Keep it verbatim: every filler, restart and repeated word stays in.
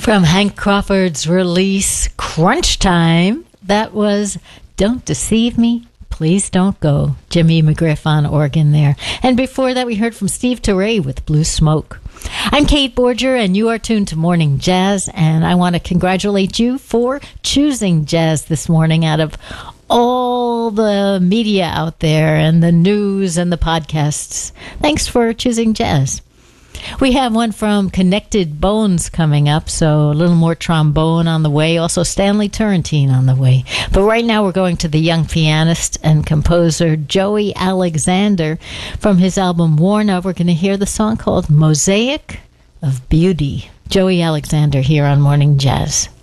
From Hank Crawford's release, Crunch Time, that was Don't Deceive Me, Please Don't Go. Jimmy McGriff on organ there. And before that, we heard from Steve Teray with Blue Smoke. I'm Kate Borger, and you are tuned to Morning Jazz, and I want to congratulate you for choosing jazz this morning out of all the media out there and the news and the podcasts. Thanks for choosing jazz. We have one from Connected Bones coming up, so a little more trombone on the way. Also Stanley Turrentine on the way. But right now we're going to the young pianist and composer Joey Alexander. From his album Warna, we're going to hear the song called Mosaic of Beauty. Joey Alexander here on Morning Jazz.